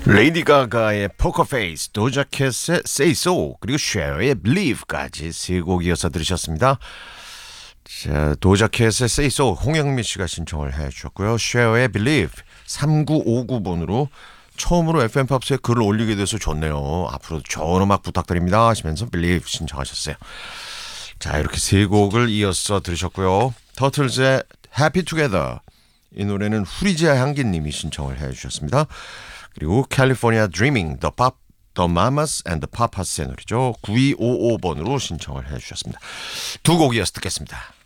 레이디 가가의 포커페이스, 도자켓의 Say So, 그리고 쉐어의 Believe까지 세 곡 이어서 들으셨습니다. 자, 도자켓의 Say So 홍영민 씨가 신청을 해주셨고요. 쉐어의 Believe 3959번으로 처음으로 FM팝스에 글을 올리게 돼서 좋네요. 앞으로도 좋은 음악 부탁드립니다 하시면서 Believe 신청하셨어요. 자, 이렇게 세 곡을 이어서 들으셨고요. 터틀즈의 Happy Together, 이 노래는 후리지아 향기님이 신청을 해주셨습니다. 그리고 캘리포니아 드리밍, The Mamas and the Papas의 노래죠. 9255번으로 신청을 해주셨습니다. 두 곡 이어서 듣겠습니다.